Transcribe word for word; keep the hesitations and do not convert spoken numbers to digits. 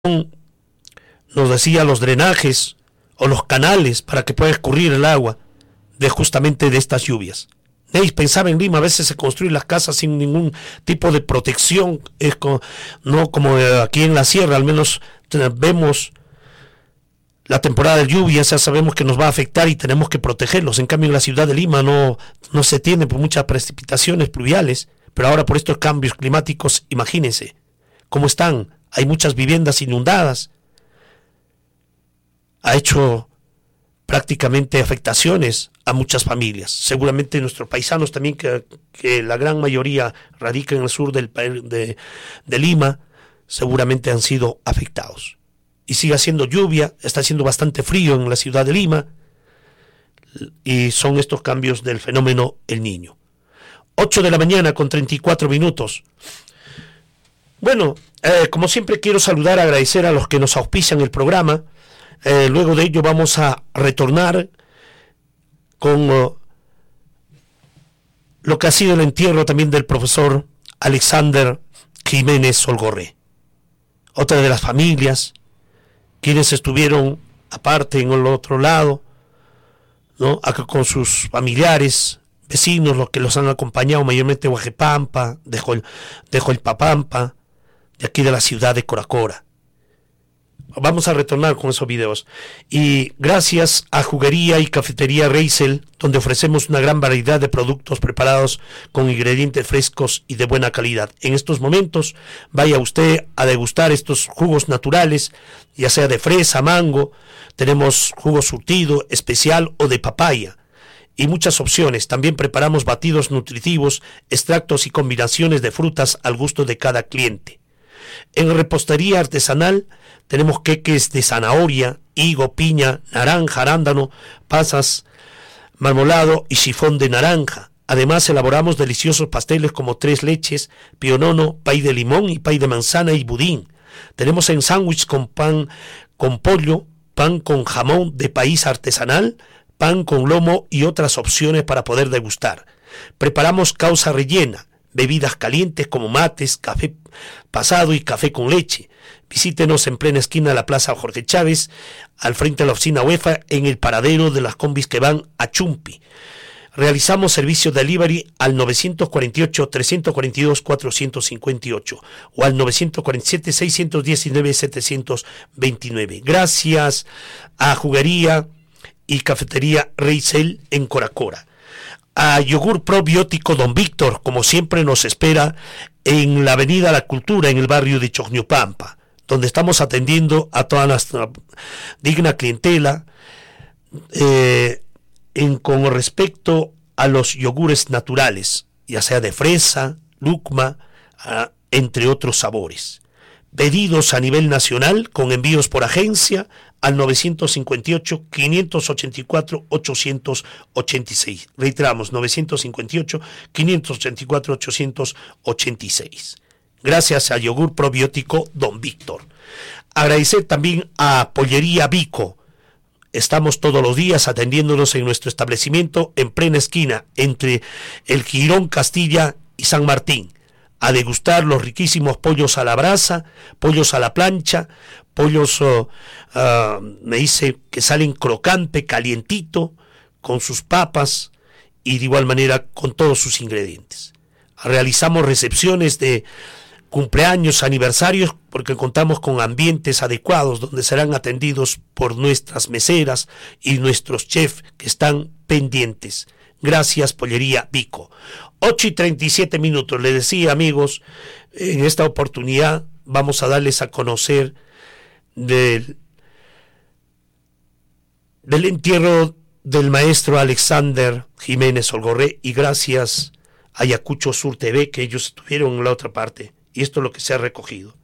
nos decía los drenajes o los canales para que pueda escurrir el agua de justamente de estas lluvias. Neis pensaba en Lima, a veces se construyen las casas sin ningún tipo de protección, es como, no como aquí en la sierra, al menos vemos la temporada de lluvias, ya sabemos que nos va a afectar y tenemos que protegerlos. En cambio en la ciudad de Lima no, no se tiene por muchas precipitaciones pluviales, pero ahora por estos cambios climáticos, imagínense cómo están, hay muchas viviendas inundadas, ha hecho prácticamente afectaciones a muchas familias. Seguramente nuestros paisanos también, que, que la gran mayoría radica en el sur del, de, de Lima, seguramente han sido afectados. Y sigue haciendo lluvia, está haciendo bastante frío en la ciudad de Lima, y son estos cambios del fenómeno El Niño. ocho de la mañana con treinta y cuatro minutos. Bueno, eh, como siempre quiero saludar, agradecer a los que nos auspician el programa. Eh, luego de ello vamos a retornar con uh, lo que ha sido el entierro también del profesor Alexander Jiménez Solgorré. Otra de las familias, quienes estuvieron aparte en el otro lado, ¿no? Acá con sus familiares, vecinos, los que los han acompañado, mayormente de Huajepampa, de, Jol, de Jolpapampa, de aquí de la ciudad de Coracora. Vamos a retornar con esos videos. Y gracias a Juguería y Cafetería Reisel, donde ofrecemos una gran variedad de productos preparados con ingredientes frescos y de buena calidad. En estos momentos, vaya usted a degustar estos jugos naturales, ya sea de fresa, mango, tenemos jugo surtido, especial o de papaya, y muchas opciones. También preparamos batidos nutritivos, extractos y combinaciones de frutas al gusto de cada cliente. En repostería artesanal tenemos queques de zanahoria, higo, piña, naranja, arándano, pasas, marmolado y sifón de naranja. Además elaboramos deliciosos pasteles como tres leches, pionono, pay de limón y pay de manzana y budín. Tenemos en sándwich con pan con pollo, pan con jamón de país artesanal, pan con lomo y otras opciones para poder degustar. Preparamos causa rellena, bebidas calientes como mates, café pasado y café con leche. Visítenos en plena esquina de la Plaza Jorge Chávez, al frente de la oficina UEFA, en el paradero de las combis que van a Chumpi. Realizamos servicio de delivery al nueve cuatro ocho, tres cuatro dos, cuatro cinco ocho o al nueve cuatro siete, seis uno nueve, siete dos nueve. Gracias a Juguería y Cafetería Reisel en Coracora. A Yogur Probiótico Don Víctor, como siempre nos espera en la Avenida La Cultura, en el barrio de Chogñopampa, donde estamos atendiendo a toda nuestra digna clientela eh, en, con respecto a los yogures naturales, ya sea de fresa, lucma, ah, entre otros sabores. Pedidos a nivel nacional con envíos por agencia al nueve cinco ocho, cinco ocho cuatro, ocho ocho seis. Reiteramos, nueve cinco ocho, cinco ocho cuatro, ocho ocho seis. Gracias a Yogur Probiótico Don Víctor. Agradecer también a Pollería Vico. Estamos todos los días atendiéndonos en nuestro establecimiento en plena esquina entre el Girón Castilla y San Martín, a degustar los riquísimos pollos a la brasa, pollos a la plancha, pollos, uh, uh, me dice que salen crocante, calientito, con sus papas y de igual manera con todos sus ingredientes. Realizamos recepciones de cumpleaños, aniversarios, porque contamos con ambientes adecuados donde serán atendidos por nuestras meseras y nuestros chefs que están pendientes. Gracias, Pollería Vico. ocho y treinta y siete minutos. Le decía, amigos, en esta oportunidad vamos a darles a conocer del, del entierro del maestro Alexander Jiménez Solgorré, y gracias a Ayacucho Sur T V, que ellos estuvieron en la otra parte. Y esto es lo que se ha recogido.